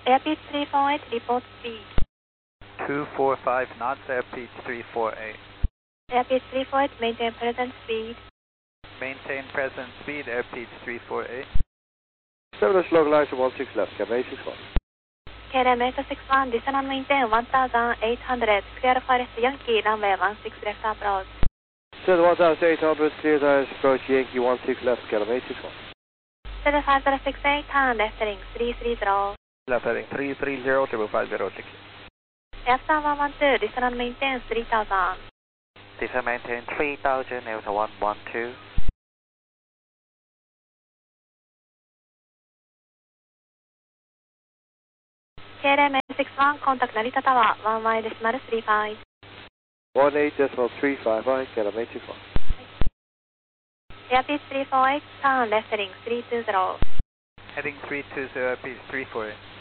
Airspeed 348, report speed. 245 knots, airspeed 348. Airspeed 348, maintain present speed. Maintain present speed, airspeed 348. Establish localizer 16 left, cabin 61. KLM 861, descend and maintain 1800, clear forest Yankee, runway 16 left approach. Set 1800, clear tires, approach Yankee 16 left, cabin 861. Set 5068, turn left heading 330. Left heading 330, triple 506. After 112, descend and maintain 3000. Descend maintain 3000, Delta 112. KLM 861, contact Narita Tower, 11.35. 18.35, right, cabin 861. Airspeed 348, turn left heading 320. Heading 320, airspeed 348.